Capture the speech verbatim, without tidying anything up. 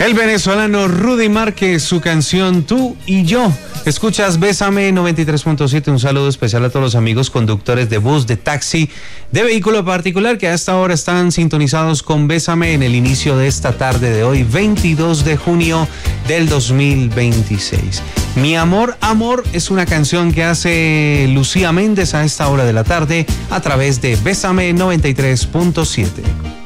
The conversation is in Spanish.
El venezolano Rudy Márquez, su canción Tú y Yo. Escuchas Bésame noventa y tres punto siete. Un saludo especial a todos los amigos conductores de bus, de taxi, de vehículo particular que a esta hora están sintonizados con Bésame en el inicio de esta tarde de hoy, veintidós de junio del dos mil veintiséis. Mi amor, amor es una canción que hace Lucía Méndez a esta hora de la tarde a través de Bésame noventa y tres punto siete.